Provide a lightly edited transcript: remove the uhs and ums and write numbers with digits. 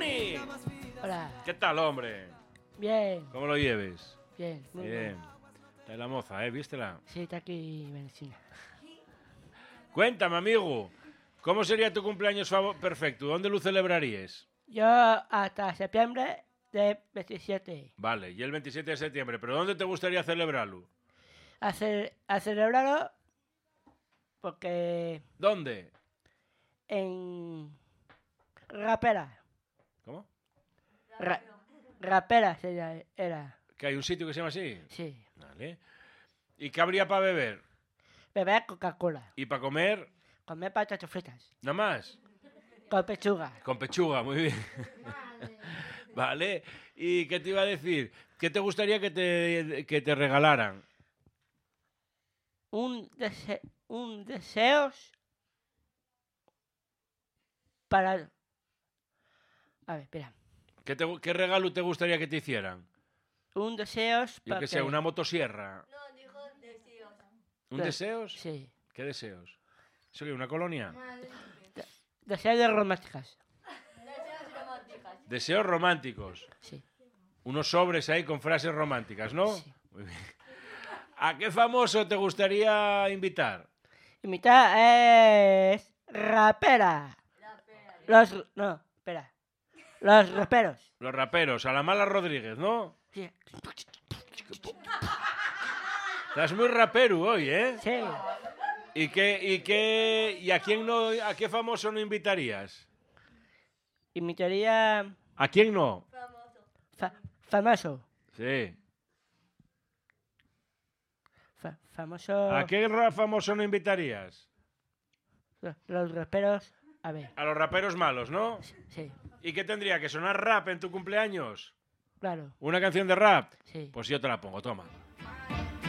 Dani. Hola. ¿Qué tal, hombre? Bien. ¿Cómo lo lleves? Bien. Muy Bien. Está ahí la moza, ¿vístela? Sí, está aquí medicina. Cuéntame, amigo. ¿Cómo sería tu cumpleaños perfecto? ¿Dónde lo celebrarías? Yo hasta septiembre de 27. Vale, y el 27 de septiembre. ¿Pero dónde te gustaría celebrarlo? A celebrarlo porque ¿Dónde? en Rapera. ¿Cómo? Rapera era. ¿Que hay un sitio que se llama así? Sí. Vale. ¿Y qué habría para beber? Beber Coca-Cola. ¿Y para comer? Comer patatas fritas. ¿Nada más? Con pechuga. Con pechuga, muy bien. Vale. ¿Y qué te iba a decir? ¿Qué te gustaría que te regalaran? Un deseos para... A ver, espera. ¿Qué regalo te gustaría que te hicieran? Un deseos Yo para que sé, una motosierra. No, dijo deseos. ¿Un deseos? Sí. ¿Qué deseos? ¿Eso qué, una colonia? Deseos de románticas. Deseos románticas. Deseos románticos. Sí. Unos sobres ahí con frases románticas, ¿no? Sí. Muy bien. ¿A qué famoso te gustaría invitar? Imitar es rapera. No, espera. Los raperos. Los raperos, a la Mala Rodríguez, ¿no? Sí. Estás muy rapero hoy, ¿eh? Sí. ¿Y a quién no, a qué famoso no invitarías? Imitaría ¿A quién no? Famoso. famoso. Sí. Famoso. ¿A qué famoso no invitarías? Los raperos. A ver. A los raperos malos, ¿no? Sí. ¿Y qué tendría? ¿Que sonar rap en tu cumpleaños? Claro. ¿Una canción de rap? Sí. Pues yo te la pongo, toma.